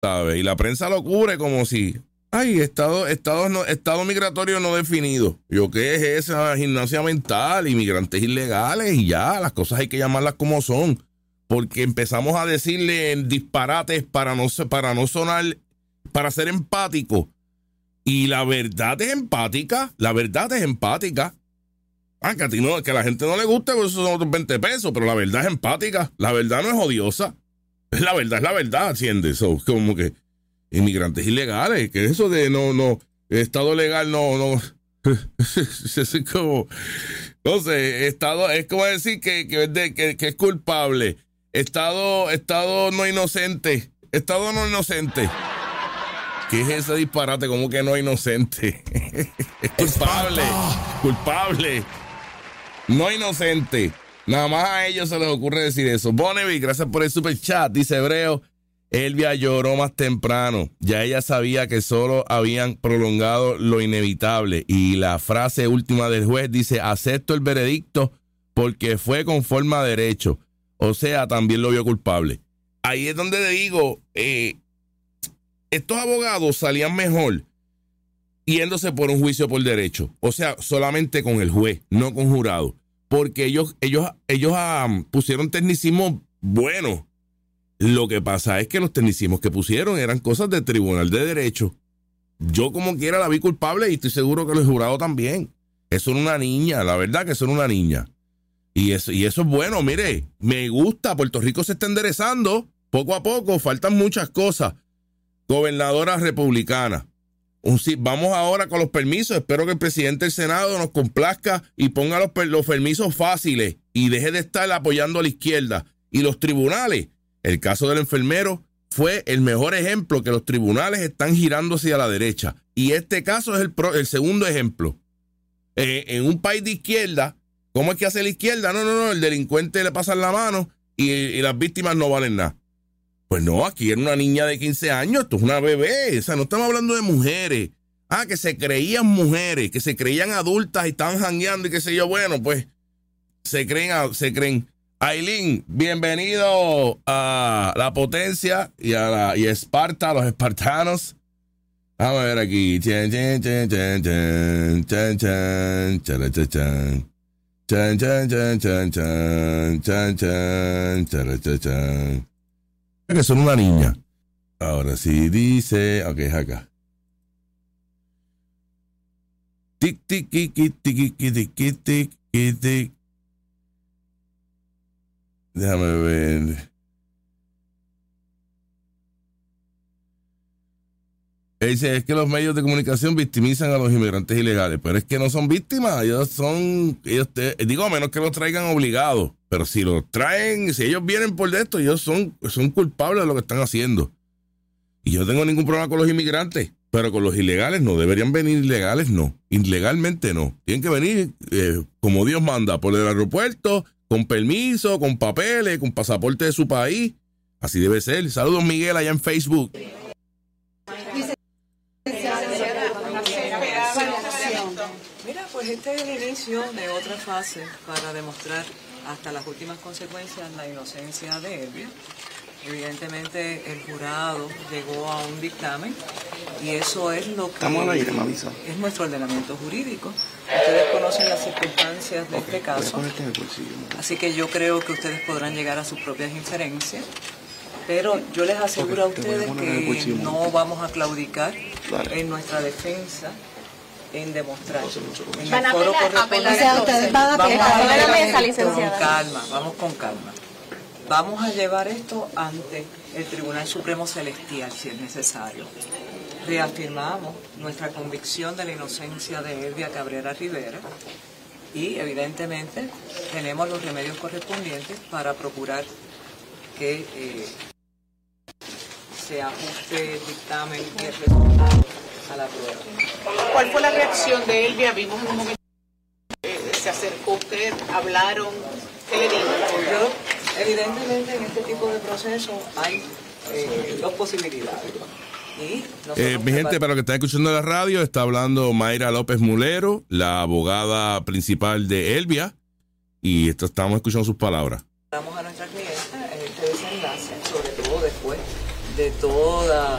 ¿sabes? Y la prensa lo cubre como si, estado migratorio no definido. Yo, ¿qué es esa gimnasia mental? Inmigrantes ilegales y ya, las cosas hay que llamarlas como son. Porque empezamos a decirle disparates para no sonar, para ser empático. Y la verdad es empática. Que a ti no, que a la gente no le guste, pues esos son otros 20 pesos, pero la verdad es empática. La verdad no es odiosa. Es la verdad, ¿entiendes? So, como que inmigrantes ilegales, que eso de no, estado legal no. Es como, no sé, estado, es como decir que es culpable. Estado no inocente. Estado no inocente. ¿Qué es ese disparate? ¿Cómo que no inocente? Es culpable. No inocente. Nada más a ellos se les ocurre decir eso. Bonneville, gracias por el super chat. Dice Hebreo, Elvia lloró más temprano. Ya ella sabía que solo habían prolongado lo inevitable. Y la frase última del juez dice, acepto el veredicto porque fue conforme a derecho. O sea, también lo vio culpable. Ahí es donde le digo, estos abogados salían mejor yéndose por un juicio por derecho. O sea, solamente con el juez, no con jurado. Porque ellos pusieron tecnicismo bueno. Lo que pasa es que los tecnicismos que pusieron eran cosas del Tribunal de Derecho. Yo como quiera la vi culpable y estoy seguro que los jurados también. Eso era una niña, la verdad que eso era una niña. Y eso es bueno, mire, me gusta, Puerto Rico se está enderezando poco a poco, faltan muchas cosas. Gobernadora republicana. Vamos ahora con los permisos. Espero que el presidente del Senado nos complazca y ponga los permisos fáciles y deje de estar apoyando a la izquierda. Y los tribunales, el caso del enfermero fue el mejor ejemplo, que los tribunales están girando hacia la derecha. Y este caso es el segundo ejemplo. En un país de izquierda, ¿cómo es que hace la izquierda? No, el delincuente le pasan la mano y las víctimas no valen nada. Pues no, aquí era una niña de 15 años, esto es una bebé, o sea, no estamos hablando de mujeres. Que se creían mujeres, que se creían adultas y estaban jangueando y qué sé yo, bueno, pues se creen. Ailín, bienvenido a La Potencia y a Esparta, a los espartanos. Vamos a ver aquí. Que son una niña. Ahora sí dice, ok, es acá. Tic, tic, tic, tic, tic, tic, tic, tic, tic. Déjame ver. Dice, es que los medios de comunicación victimizan a los inmigrantes ilegales, pero es que no son víctimas, a menos que los traigan obligados, pero si los traen, si ellos vienen por esto, ellos son culpables de lo que están haciendo. Y yo no tengo ningún problema con los inmigrantes, pero con los ilegales no, deberían venir ilegales, no, ilegalmente no, tienen que venir como Dios manda, por el aeropuerto, con permiso, con papeles, con pasaporte de su país, así debe ser. Saludos Miguel allá en Facebook. Mira, pues este es el inicio de otra fase para demostrar hasta las últimas consecuencias la inocencia de Elvia. Evidentemente el jurado llegó a un dictamen y eso es lo que estamos al aire, me avisa. Es nuestro ordenamiento jurídico. Ustedes conocen las circunstancias de este caso, así que yo creo que ustedes podrán llegar a sus propias inferencias. Pero yo les aseguro a ustedes que no vamos a claudicar en nuestra defensa, en demostrar. En el foro correspondiente. Ustedes van a apelar a la mesa, licenciada. Vamos con calma. Vamos a llevar esto ante el Tribunal Supremo Celestial, si es necesario. Reafirmamos nuestra convicción de la inocencia de Elvia Cabrera Rivera y, evidentemente, tenemos los remedios correspondientes para procurar que se ajuste el dictamen y el resultado a la prueba. ¿Cuál fue la reacción de Elvia? Vimos en un momento se acercó usted, hablaron, ¿qué le dijo? Evidentemente en este tipo de procesos hay dos posibilidades. Mi gente, para los que están escuchando la radio, está hablando Mayra López Mulero, la abogada principal de Elvia, y estamos escuchando sus palabras. Damos a nuestra clienta este desenlace, sobre todo después de toda